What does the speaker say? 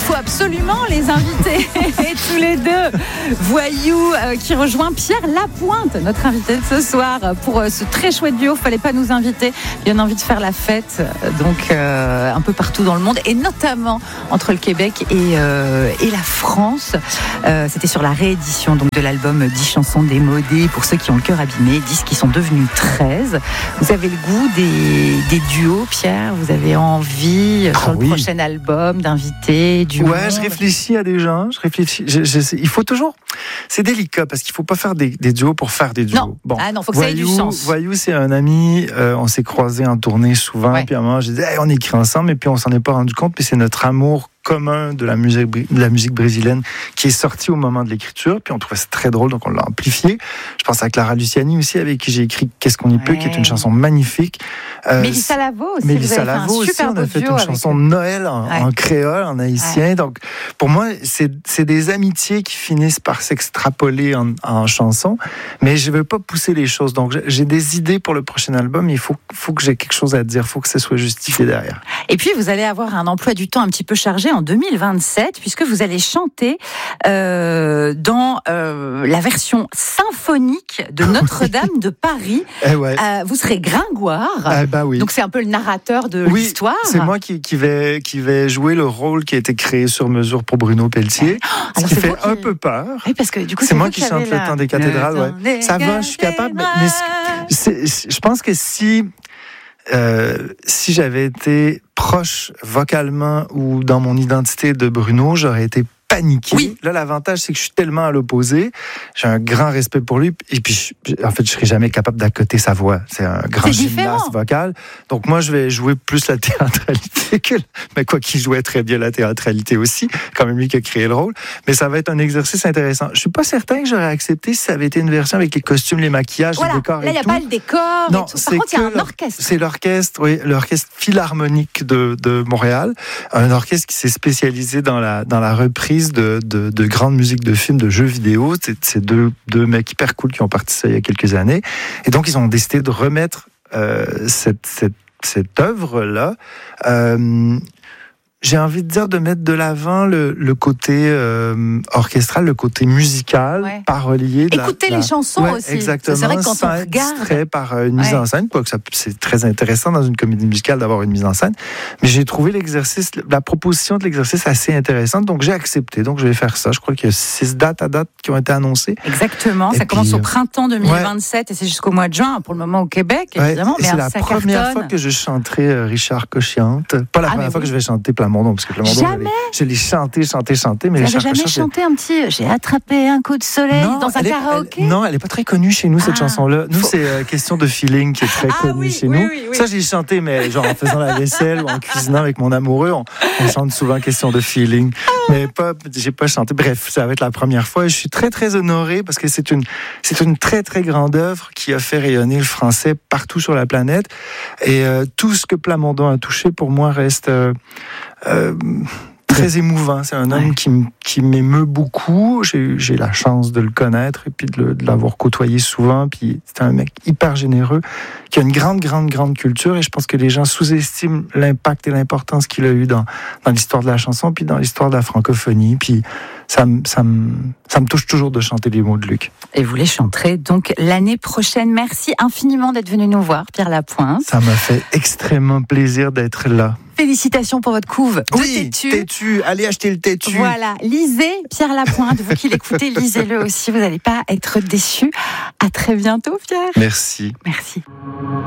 faut absolument les inviter tous les deux. Voyou qui rejoint Pierre Lapointe, notre invité de ce soir, pour ce très chouette duo. Fallait pas nous inviter. Il y en a envie de faire la fête, donc un peu partout dans le monde, et notamment entre le Québec et la France. C'était sur la réédition donc de l'album 10 chansons démodées pour ceux qui ont le cœur abîmé, 10 qui sont devenus 13. Vous avez le goût des duos, Pierre? Vous avez envie sur le prochain album d'inviter du monde? Je réfléchis à des gens. Il faut toujours. C'est délicat parce qu'il faut pas faire des duos pour faire des duos. Non, faut que ça ait du sens. Voyou, c'est un ami. On s'est croisés en tournée souvent. Puis à un moment, j'ai dit, on écrit ensemble, et puis on s'en est pas rendu compte. Puis c'est notre amour commun de la musique brésilienne qui est sorti au moment de l'écriture, puis on trouvait ça très drôle, donc on l'a amplifié. Je pense à Clara Luciani aussi, avec qui j'ai écrit Qu'est-ce qu'on y peut, qui est une chanson magnifique. Mélissa Lavo aussi, on a fait une chanson de Noël en créole, en haïtien. Donc pour moi, c'est des amitiés qui finissent par s'extrapoler en chansons, mais je veux pas pousser les choses. Donc j'ai des idées pour le prochain album, mais il faut que j'ai quelque chose à dire, il faut que ça soit justifié derrière. Et puis vous allez avoir un emploi du temps un petit peu chargé en 2027, puisque vous allez chanter dans la version symphonique de Notre-Dame de Paris. Vous serez Gringoire. Donc c'est un peu le narrateur de l'histoire. C'est moi qui vais jouer le rôle qui a été créé sur mesure pour Bruno Pelletier. Ce qui fait un peu peur. Oui, parce que du coup, c'est moi qui chante le temps des cathédrales. Ça va, je suis capable. Mais je pense que si j'avais été proche vocalement ou dans mon identité de Bruno, j'aurais été paniqué. Oui. Là, l'avantage, c'est que je suis tellement à l'opposé. J'ai un grand respect pour lui. Et puis, en fait, je serais jamais capable d'accoter sa voix. C'est un grand gymnaste vocal. Donc, moi, je vais jouer plus la théâtralité mais quoi qu'il jouait très bien la théâtralité aussi. Quand même lui qui a créé le rôle. Mais ça va être un exercice intéressant. Je suis pas certain que j'aurais accepté si ça avait été une version avec les costumes, les maquillages, les décors et tout. Là, il n'y a pas le décor. Non, et tout. Par contre, il y a un orchestre. C'est l'orchestre philharmonique de Montréal. Un orchestre qui s'est spécialisé dans la reprise de grandes musiques de films, de jeux vidéo. C'est deux mecs hyper cool qui ont parti ça il y a quelques années. Et donc, ils ont décidé de remettre cette œuvre-là. J'ai envie de dire de mettre de l'avant le côté orchestral, le côté musical, parolier. Écoutez les chansons aussi. Exactement. C'est vrai que quand on regarde, extrait par une mise en scène, quoique c'est très intéressant dans une comédie musicale d'avoir une mise en scène. Mais j'ai trouvé la proposition de l'exercice assez intéressante, donc j'ai accepté. Donc je vais faire ça. Je crois qu'il y a 6 dates qui ont été annoncées. Exactement. Ça commence au printemps 2027 et c'est jusqu'au mois de juin pour le moment au Québec, évidemment. Mais c'est la première fois que je chanterai Richard Cochiante. Pas la première fois que je vais chanter Plamondon, parce que Plamondon, je l'ai chanté, mais Richard Cochiante, jamais chanté un petit j'ai attrapé un coup de soleil dans un karaoké? Non, elle n'est pas très connue chez nous, cette chanson-là. Nous, c'est Question de feeling qui est très connue chez nous. Oui. Ça, j'ai chanté, mais genre en faisant la vaisselle ou en cuisinant avec mon amoureux, on chante souvent Question de feeling. Mais j'ai pas chanté. Bref, ça va être la première fois et je suis très, très honoré parce que c'est une très, très grande œuvre qui a fait rayonner le français partout sur la planète. Et tout ce que Plamondon a touché, pour moi, reste très émouvant. C'est un homme qui m'émeut beaucoup. J'ai la chance de le connaître et puis de l'avoir côtoyé souvent. Puis c'est un mec hyper généreux qui a une grande, grande, grande culture. Et je pense que les gens sous-estiment l'impact et l'importance qu'il a eu dans l'histoire de la chanson puis dans l'histoire de la francophonie. Puis ça me touche toujours de chanter les mots de Luc. Et vous les chanterez donc l'année prochaine. Merci infiniment d'être venu nous voir, Pierre Lapointe. Ça m'a fait extrêmement plaisir d'être là. Félicitations pour votre couve de Têtu. Allez acheter le Têtu. Voilà, lisez Pierre Lapointe. Vous qui l'écoutez, lisez-le aussi. Vous n'allez pas être déçus. À très bientôt, Pierre. Merci. Merci.